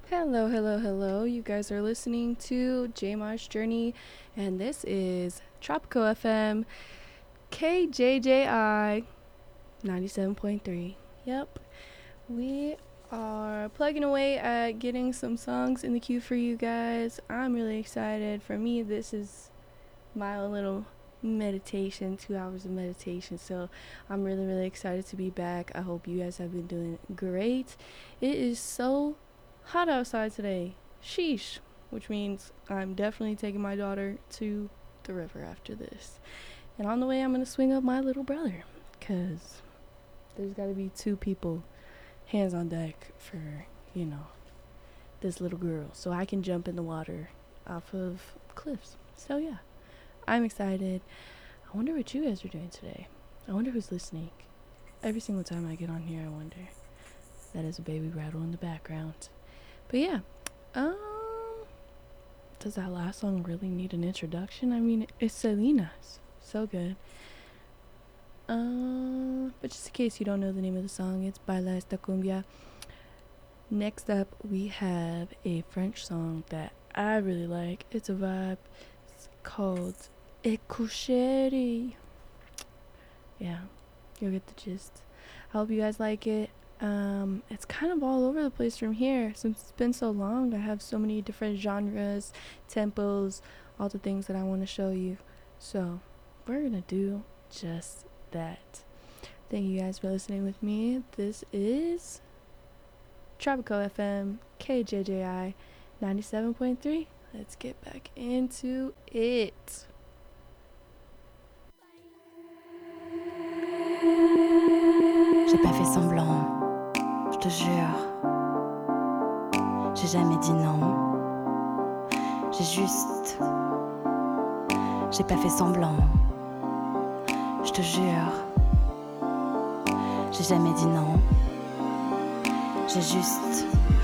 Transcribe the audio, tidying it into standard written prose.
Hello, hello, hello. You guys are listening to J Mar's Journey, and this is Tropico FM KJJI 97.3. Yep, we are plugging away at getting some songs in the queue for you guys. I'm really excited. For me, this is my little meditation, 2 hours of meditation. So I'm really, really excited to be back. I hope you guys have been doing great. It is so hot outside today. Sheesh. Which means I'm definitely taking my daughter to the river after this. And on the way, I'm going to swing up my little brother. Because there's got to be two people, hands on deck, for, this little girl. So I can jump in the water off of cliffs. So yeah, I'm excited. I wonder what you guys are doing today. I wonder who's listening. Every single time I get on here, I wonder. That is a baby rattle in the background. But yeah, does that last song really need an introduction? I mean, it's Selena's. So good. But just in case you don't know the name of the song, it's Baila Esta Cumbia. Next up, we have a French song that I really like. It's a vibe. It's called Ecoucheri. Yeah, you'll get the gist. I hope you guys like it. It's kind of all over the place from here. Since it's been so long, I have so many different genres, tempos, all the things that I want to show you. So we're gonna do just that. Thank you guys for listening with me. This is Tropico FM KJJI 97.3. Let's get back into it. J'ai pas fait semblant, je te jure. J'ai jamais dit non. J'ai pas fait semblant, je te jure. J'ai jamais dit non. J'ai juste